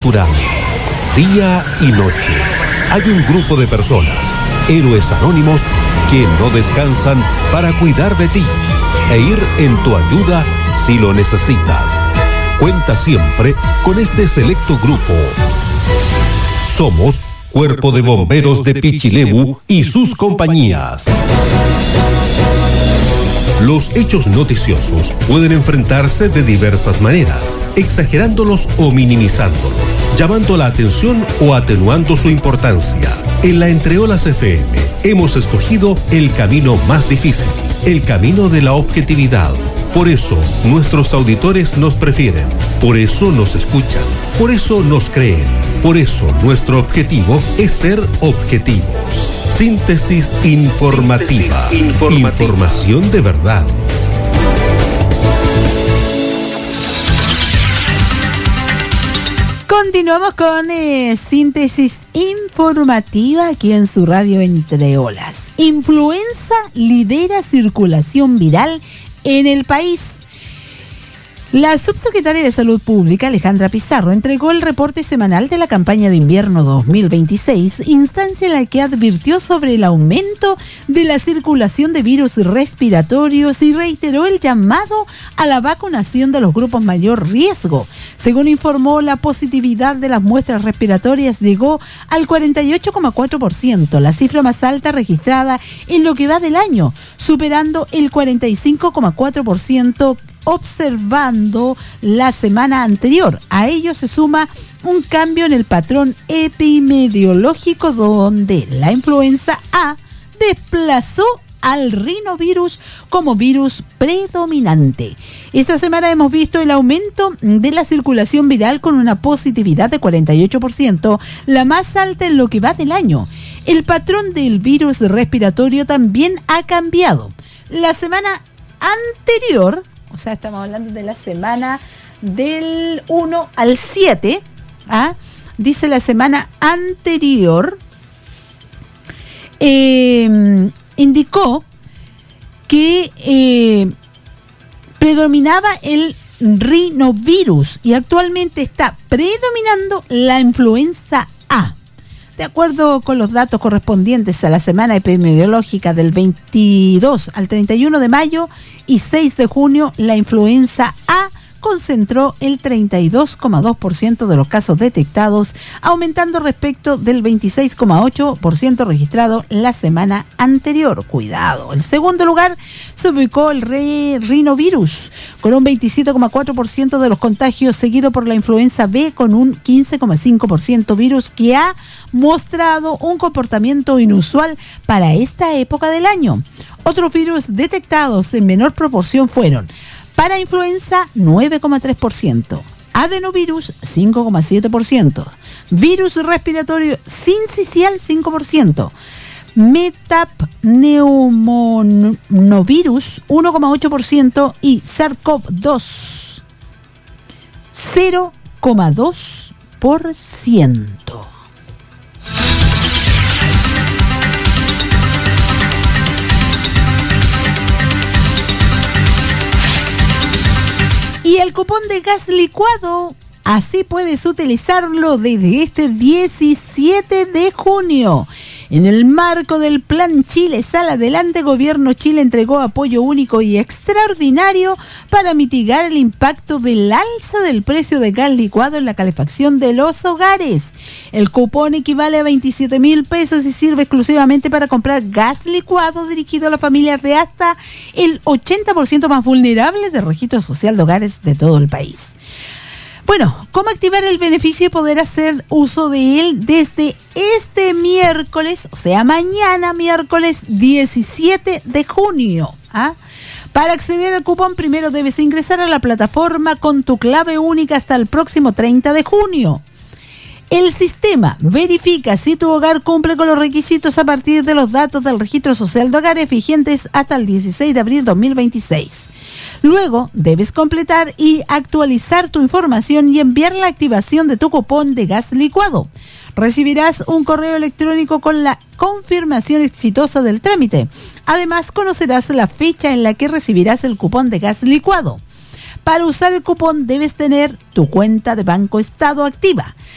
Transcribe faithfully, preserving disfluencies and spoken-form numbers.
natural. Día y noche hay un grupo de personas, héroes anónimos, que no descansan para cuidar de ti e ir en tu ayuda si lo necesitas. Cuenta siempre con este selecto grupo. Somos Cuerpo de Bomberos de Pichilemu y sus compañías. Los hechos noticiosos pueden enfrentarse de diversas maneras, exagerándolos o minimizándolos, llamando la atención o atenuando su importancia. En la Entreolas F M hemos escogido el camino más difícil, el camino de la objetividad. Por eso nuestros auditores nos prefieren, por eso nos escuchan, por eso nos creen, por eso nuestro objetivo es ser objetivos. Síntesis informativa. Síntesis informativa. Información de verdad. Continuamos con eh, síntesis informativa aquí en su radio Entre Olas. Influenza lidera circulación viral en el país. La subsecretaria de Salud Pública, Alejandra Pizarro, entregó el reporte semanal de la campaña de invierno dos mil veintiséis, instancia en la que advirtió sobre el aumento de la circulación de virus respiratorios y reiteró el llamado a la vacunación de los grupos mayor riesgo. Según informó, la positividad de las muestras respiratorias llegó al cuarenta y ocho coma cuatro por ciento, la cifra más alta registrada en lo que va del año, superando el cuarenta y cinco coma cuatro por ciento observando la semana anterior. A ello se suma un cambio en el patrón epidemiológico donde la influenza A desplazó al rinovirus como virus predominante. Esta semana hemos visto el aumento de la circulación viral con una positividad de cuarenta y ocho por ciento, la más alta en lo que va del año. El patrón del virus respiratorio también ha cambiado. La semana anterior, o sea, estamos hablando de la semana del uno al siete, ¿ah? Dice la semana anterior, eh, indicó que eh, predominaba el rinovirus y actualmente está predominando la influenza A. De acuerdo con los datos correspondientes a la semana epidemiológica del veintidós al treinta y uno de mayo y seis de junio, la influenza A concentró el treinta y dos coma dos por ciento de los casos detectados, aumentando respecto del veintiséis coma ocho por ciento registrado la semana anterior. Cuidado. En segundo lugar se ubicó el re- rinovirus con un veintisiete coma cuatro por ciento de los contagios, seguido por la influenza B con un quince coma cinco por ciento, virus que ha mostrado un comportamiento inusual para esta época del año. Otros virus detectados en menor proporción fueron parainfluenza nueve coma tres por ciento, adenovirus cinco coma siete por ciento, virus respiratorio sincicial cinco por ciento, metapneumovirus uno coma ocho por ciento y SARS-CoV dos cero coma dos por ciento. Y el cupón de gas licuado, así puedes utilizarlo desde este diecisiete de junio. En el marco del Plan Chile Sal Adelante, Gobierno Chile entregó apoyo único y extraordinario para mitigar el impacto del alza del precio de gas licuado en la calefacción de los hogares. El cupón equivale a veintisiete mil pesos y sirve exclusivamente para comprar gas licuado dirigido a las familias de hasta el ochenta por ciento más vulnerables del registro social de hogares de todo el país. Bueno, ¿cómo activar el beneficio y poder hacer uso de él desde este miércoles, o sea, mañana miércoles diecisiete de junio? ¿Ah? Para acceder al cupón, primero debes ingresar a la plataforma con tu clave única hasta el próximo treinta de junio. El sistema verifica si tu hogar cumple con los requisitos a partir de los datos del registro social de hogares vigentes hasta el dieciséis de abril de dos mil veintiséis. Luego, debes completar y actualizar tu información y enviar la activación de tu cupón de gas licuado. Recibirás un correo electrónico con la confirmación exitosa del trámite. Además, conocerás la fecha en la que recibirás el cupón de gas licuado. Para usar el cupón debes tener tu cuenta de Banco Estado activa.